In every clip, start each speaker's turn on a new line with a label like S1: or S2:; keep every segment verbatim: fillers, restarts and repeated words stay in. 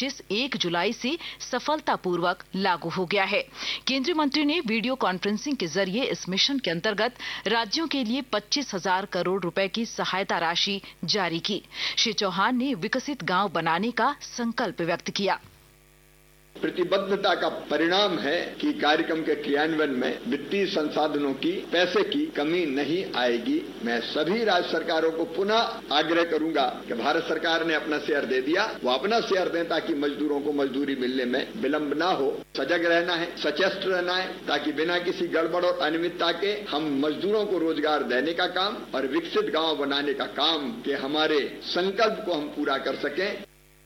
S1: पच्चीस एक जुलाई से सफलतापूर्वक लागू हो गया है। केंद्रीय मंत्री ने वीडियो कॉन्फ्रेंसिंग के जरिए इस मिशन के अंतर्गत राज्यों के लिए पच्चीस हजार करोड़ रुपए की सहायता राशि जारी की। श्री चौहान ने विकसित गांव बनाने का संकल्प व्यक्त किया।
S2: प्रतिबद्धता का परिणाम है कि कार्यक्रम के क्रियान्वयन में वित्तीय संसाधनों की, पैसे की कमी नहीं आएगी। मैं सभी राज्य सरकारों को पुनः आग्रह करूंगा कि भारत सरकार ने अपना शेयर दे दिया, वो अपना शेयर दें ताकि मजदूरों को मजदूरी मिलने में विलंब ना हो। सजग रहना है, सचेष्ट रहना है, ताकि बिना किसी गड़बड़ और अनियमितता के हम मजदूरों को रोजगार देने का काम और विकसित गांव बनाने का काम के हमारे संकल्प को हम पूरा कर सकें।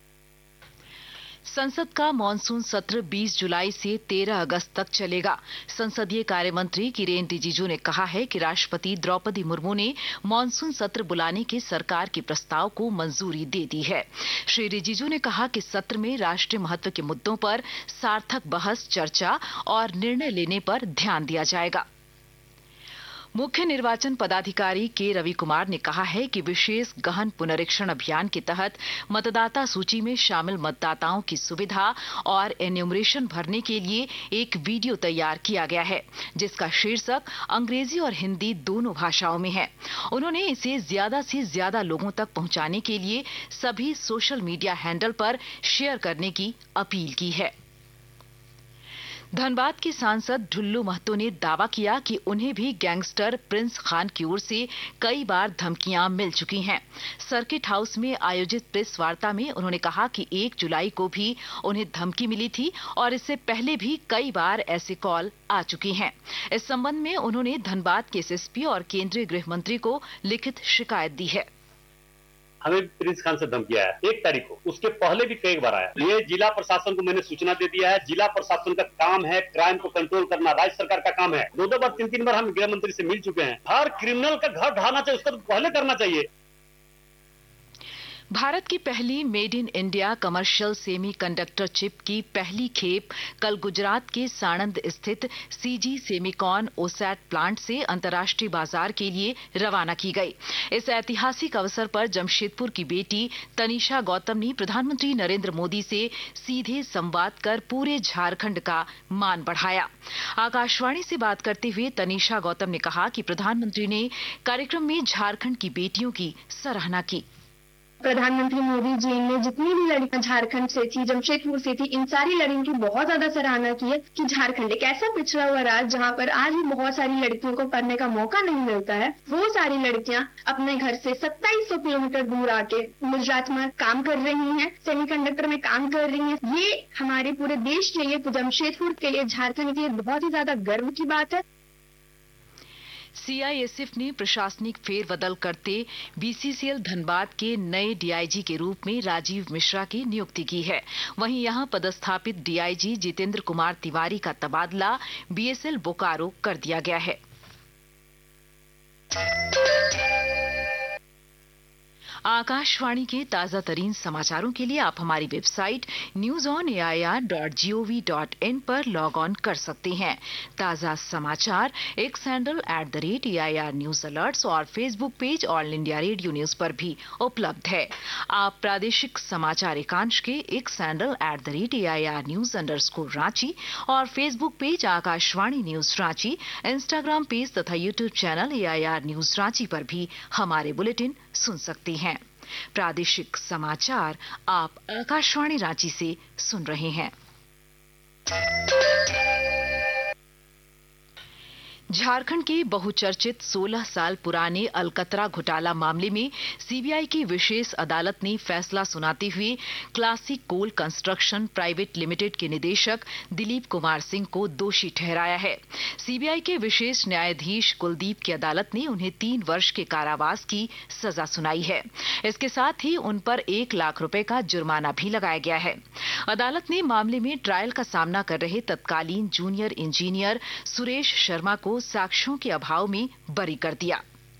S1: संसद का मॉनसून सत्र बीस जुलाई से तेरह अगस्त तक चलेगा। संसदीय कार्य मंत्री किरेन रिजिजू ने कहा है कि राष्ट्रपति द्रौपदी मुर्मू ने मॉनसून सत्र बुलाने के सरकार के प्रस्ताव को मंजूरी दे दी है। श्री रिजिजू ने कहा कि सत्र में राष्ट्रीय महत्व के मुद्दों पर सार्थक बहस, चर्चा और निर्णय लेने पर ध्यान दिया जाएगा। मुख्य निर्वाचन पदाधिकारी के रवि कुमार ने कहा है कि विशेष गहन पुनरीक्षण अभियान के तहत मतदाता सूची में शामिल मतदाताओं की सुविधा और एन्यूमरेशन भरने के लिए एक वीडियो तैयार किया गया है, जिसका शीर्षक अंग्रेजी और हिंदी दोनों भाषाओं में है। उन्होंने इसे ज्यादा से ज्यादा लोगों तक पहुंचाने के लिए सभी सोशल मीडिया हैंडल पर शेयर करने की अपील की है। धनबाद के सांसद ढुल्लू महतो ने दावा किया कि उन्हें भी गैंगस्टर प्रिंस खान की ओर से कई बार धमकियां मिल चुकी हैं। सर्किट हाउस में आयोजित प्रेस वार्ता में उन्होंने कहा कि एक जुलाई को भी उन्हें धमकी मिली थी और इससे पहले भी कई बार ऐसे कॉल आ चुकी हैं। इस संबंध में उन्होंने धनबाद के एसएसपी और केंद्रीय गृह मंत्री को लिखित शिकायत दी है।
S3: हमें प्रिंस खान से धमकी आया एक तारीख को, उसके पहले भी कई बार आया। ये जिला प्रशासन को मैंने सूचना दे दिया है। जिला प्रशासन का काम है क्राइम को कंट्रोल करना, राज्य सरकार का काम है। दो दो बार, तीन तीन बार हम गृह मंत्री से मिल चुके हैं। हर क्रिमिनल का घर ढाना चाहिए, उसका तो पहले करना चाहिए।
S1: भारत की पहली made in India commercial semi conductor chip की पहली खेप कल गुजरात के साणंद स्थित सीजी सेमिकॉन ओसैट प्लांट से अंतर्राष्ट्रीय बाजार के लिए रवाना की गई। इस ऐतिहासिक अवसर पर जमशेदपुर की बेटी तनीषा गौतम ने प्रधानमंत्री नरेंद्र मोदी से सीधे संवाद कर पूरे झारखंड का मान बढ़ाया। आकाशवाणी से बात करते हुए तनीषा गौतम ने कहा कि प्रधानमंत्री ने कार्यक्रम में झारखंड की बेटियों की सराहना की।
S4: प्रधानमंत्री मोदी जी ने जितनी भी लड़कियां झारखंड से थी, जमशेदपुर से थी, इन सारी लड़कियों की बहुत ज्यादा सराहना की है कि झारखंड एक ऐसा पिछड़ा हुआ राज्य जहां पर आज भी बहुत सारी लड़कियों को पढ़ने का मौका नहीं मिलता है। वो सारी लड़कियां अपने घर से सत्ताईस सौ किलोमीटर दूर आके गुजरात में काम कर रही हैं, सेमीकंडक्टर में काम कर रही हैं। ये हमारे पूरे देश के लिए, जमशेदपुर के लिए, झारखंड के लिए बहुत ही ज्यादा गर्व की बात है।
S1: सीआईएसएफ ने प्रशासनिक फेरबदल करते बीसीसीएल धनबाद के नए डीआईजी के रूप में राजीव मिश्रा की नियुक्ति की है। वहीं यहां पदस्थापित डीआईजी जितेंद्र कुमार तिवारी का तबादला बीएसएल बोकारो कर दिया गया है। आकाशवाणी के ताजा तरीन समाचारों के लिए आप हमारी website news on A I R dot G O V dot in पर लॉग ऑन कर सकते हैं। ताजा समाचार x handle at the rate A I R news alerts और Facebook page all India radio news पर भी उपलब्ध है। आप प्रादेशिक समाचार एकांश के x handle at the rate A I R news under score Ranchi और Facebook page Akashvani news Ranchi, Instagram page तथा YouTube channel A I R news Ranchi पर भी हमारे बुलेटिन सुन सकते हैं। प्रादेशिक समाचार आप आकाशवाणी रांची से सुन रहे हैं। झारखंड के बहुचर्चित सोलह साल पुराने अलकतरा घोटाला मामले में सीबीआई की विशेष अदालत ने फैसला सुनाते हुए क्लासिक कोल कंस्ट्रक्शन प्राइवेट लिमिटेड के निदेशक दिलीप कुमार सिंह को दोषी ठहराया है। सीबीआई के विशेष न्यायाधीश कुलदीप की अदालत ने उन्हें तीन वर्ष के कारावास की सजा सुनाई है। इसके साथ ही उन पर एक लाख रुपए का जुर्माना भी लगाया गया है। अदालत ने मामले में ट्रायल का सामना कर रहे तत्कालीन जूनियर इंजीनियर सुरेश शर्मा को साक्ष्यों के अभाव में बरी कर दिया।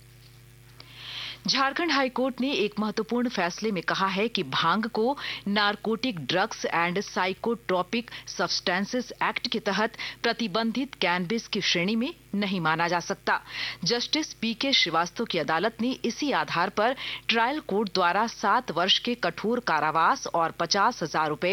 S1: झारखंड हाईकोर्ट ने एक महत्वपूर्ण फैसले में कहा है कि भांग को narcotic drugs and psychotropic substances act के तहत प्रतिबंधित कैनबिस की श्रेणी में नहीं माना जा सकता। जस्टिस पी के श्रीवास्तव की अदालत ने इसी आधार पर ट्रायल कोर्ट द्वारा सात वर्ष के कठोर कारावास और पचास हजार रुपए